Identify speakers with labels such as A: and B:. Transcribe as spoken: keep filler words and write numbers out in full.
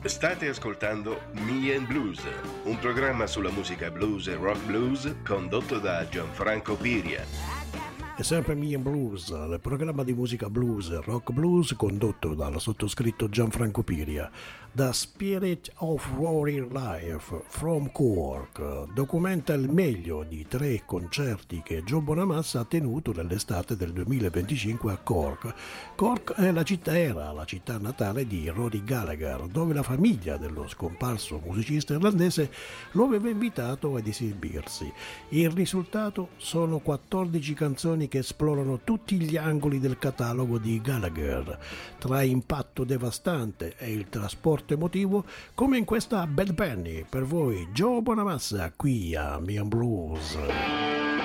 A: State ascoltando Me and Blues, un programma sulla musica blues e rock blues condotto da Gianfranco Piria.
B: È sempre Me and Blues, il programma di musica blues e rock blues condotto dal sottoscritto Gianfranco Piria. The Spirit of Roaring Life from Cork documenta il meglio di tre concerti che Joe Bonamassa ha tenuto nell'estate del duemilaventicinque a Cork. Cork è la città, era la città natale di Rory Gallagher, dove la famiglia dello scomparso musicista irlandese lo aveva invitato ad esibirsi. Il risultato sono quattordici canzoni che esplorano tutti gli angoli del catalogo di Gallagher, tra impatto devastante e il trasporto emotivo, come in questa Bad Penny. Per voi Joe Bonamassa qui a Me and Blues.